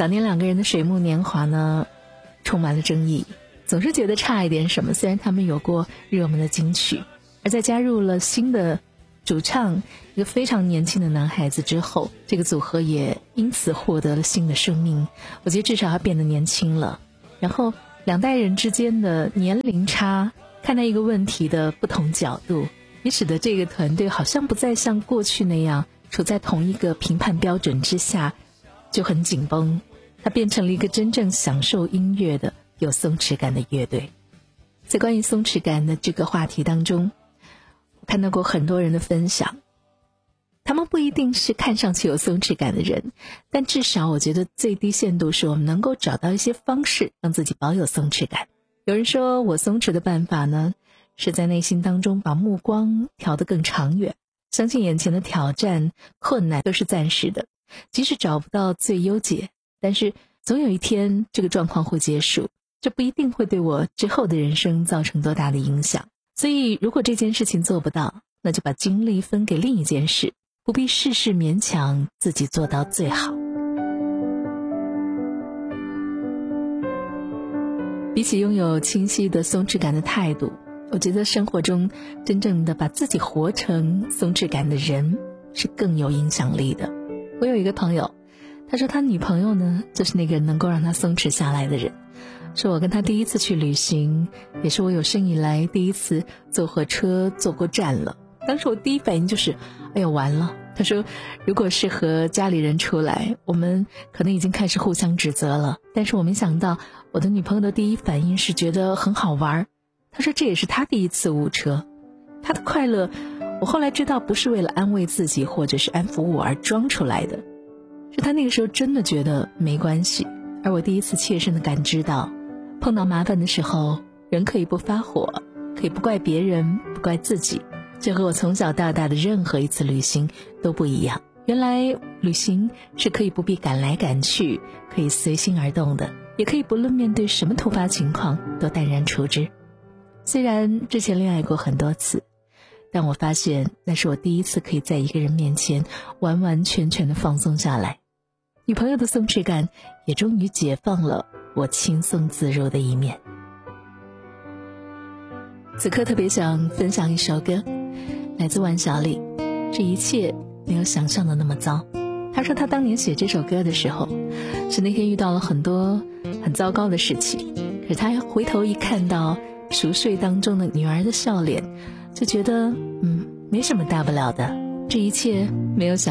早年两个人的水木年华呢，充满了争议，总是觉得差一点什么。虽然他们有过热门的金曲，而在加入了新的主唱一个非常年轻的男孩子之后，这个组合也因此获得了新的生命。我觉得至少他变得年轻了，然后两代人之间的年龄差，看待一个问题的不同角度，也使得这个团队好像不再像过去那样处在同一个评判标准之下就很紧绷，它变成了一个真正享受音乐的有松弛感的乐队。在关于松弛感的这个话题当中，我看到过很多人的分享，他们不一定是看上去有松弛感的人，但至少我觉得最低限度是我们能够找到一些方式让自己保有松弛感。有人说我松弛的办法呢，是在内心当中把目光调得更长远，相信眼前的挑战困难都是暂时的，即使找不到最优解，但是总有一天这个状况会结束，这不一定会对我之后的人生造成多大的影响。所以如果这件事情做不到，那就把精力分给另一件事，不必事事勉强自己做到最好。比起拥有清晰的松弛感的态度，我觉得生活中真正的把自己活成松弛感的人是更有影响力的。我有一个朋友，他说他女朋友呢，就是那个能够让他松弛下来的人。说我跟他第一次去旅行，也是我有生以来第一次坐火车坐过站了。当时我第一反应就是哎呀完了。他说如果是和家里人出来，我们可能已经开始互相指责了，但是我没想到我的女朋友的第一反应是觉得很好玩。他说这也是他第一次误车，他的快乐我后来知道不是为了安慰自己或者是安抚我而装出来的，是他那个时候真的觉得没关系。而我第一次切身的感知到，碰到麻烦的时候，人可以不发火，可以不怪别人，不怪自己，这和我从小到大的任何一次旅行都不一样。原来旅行是可以不必赶来赶去，可以随心而动的，也可以不论面对什么突发情况都淡然处之。虽然之前恋爱过很多次，但我发现那是我第一次可以在一个人面前完完全全的放松下来。女朋友的松弛感也终于解放了我轻松自如的一面。此刻特别想分享一首歌，来自万晓利，这一切没有想象的那么糟。他说他当年写这首歌的时候，是那天遇到了很多很糟糕的事情，可是他回头一看到熟睡当中的女儿的笑脸，就觉得没什么大不了的，这一切没有想